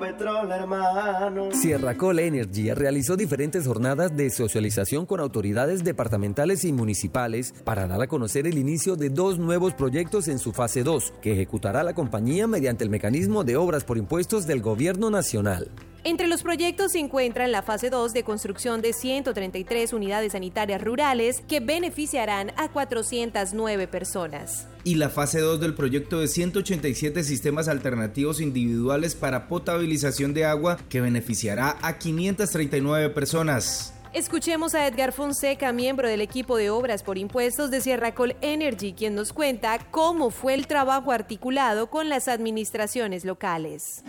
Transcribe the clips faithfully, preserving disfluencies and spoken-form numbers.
Petrol, hermano. Sierracol Energy realizó diferentes jornadas de socialización con autoridades departamentales y municipales para dar a conocer el inicio de dos nuevos proyectos en su fase dos, que ejecutará la compañía mediante el mecanismo de obras por impuestos del Gobierno Nacional. Entre los proyectos se encuentran la fase dos de construcción de ciento treinta y tres unidades sanitarias rurales que beneficiarán a cuatrocientas nueve personas. Y la fase dos del proyecto de ciento ochenta y siete sistemas alternativos individuales para potabilización de agua que beneficiará a quinientas treinta y nueve personas. Escuchemos a Edgar Fonseca, miembro del equipo de obras por impuestos de Sierracol Energy, quien nos cuenta cómo fue el trabajo articulado con las administraciones locales.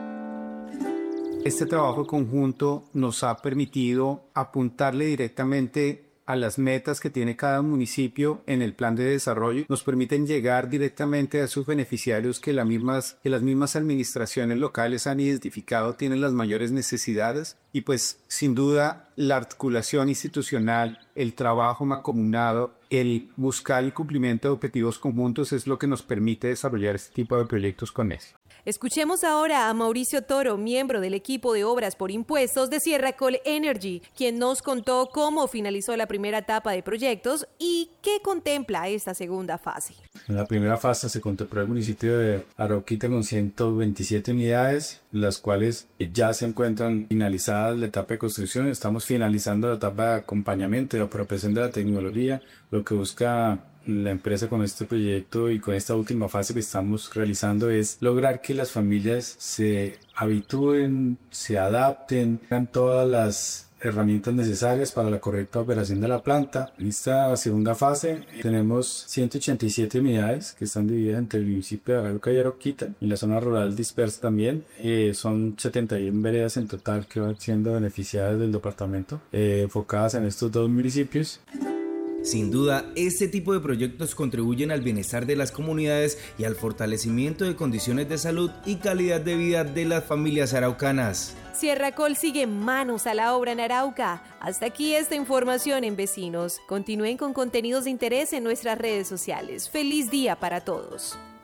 Este trabajo conjunto nos ha permitido apuntarle directamente a las metas que tiene cada municipio en el plan de desarrollo. Nos permiten llegar directamente a sus beneficiarios que, las mismas, que las mismas administraciones locales han identificado tienen las mayores necesidades. Y pues sin duda la articulación institucional, el trabajo mancomunado, el buscar el cumplimiento de objetivos conjuntos es lo que nos permite desarrollar este tipo de proyectos con éxito. Escuchemos ahora a Mauricio Toro, miembro del equipo de obras por impuestos de Sierracol Energy, quien nos contó cómo finalizó la primera etapa de proyectos y qué contempla esta segunda fase. En la primera fase se contempló el municipio de Arauquita con ciento veintisiete unidades, las cuales ya se encuentran finalizadas la etapa de construcción. Estamos finalizando la etapa de acompañamiento y apropiación de la tecnología, lo que busca la empresa con este proyecto y con esta última fase que estamos realizando es lograr que las familias se habitúen, se adapten, tengan todas las herramientas necesarias para la correcta operación de la planta. En esta segunda fase tenemos ciento ochenta y siete unidades que están divididas entre el municipio de Arauca y Arauquita y la zona rural dispersa también. Eh, son setenta y uno veredas en total que van siendo beneficiadas del departamento, eh, enfocadas en estos dos municipios. Sin duda, este tipo de proyectos contribuyen al bienestar de las comunidades y al fortalecimiento de condiciones de salud y calidad de vida de las familias araucanas. Sierracol sigue manos a la obra en Arauca. Hasta aquí esta información en Vecinos. Continúen con contenidos de interés en nuestras redes sociales. ¡Feliz día para todos!